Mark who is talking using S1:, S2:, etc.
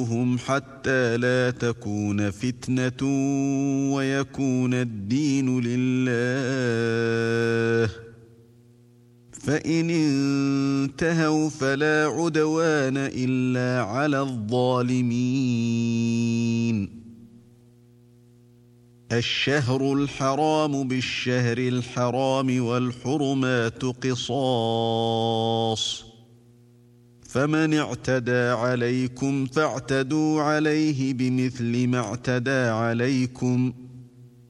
S1: حتى لا تكون فتنة ويكون الدين لله، فإن انتهوا فلا عدوان إلا على الظالمين. الشهر الحرام بالشهر الحرام والحرمات قصاص، فمن اعتدى عليكم فاعتدوا عليه بمثل ما اعتدى عليكم،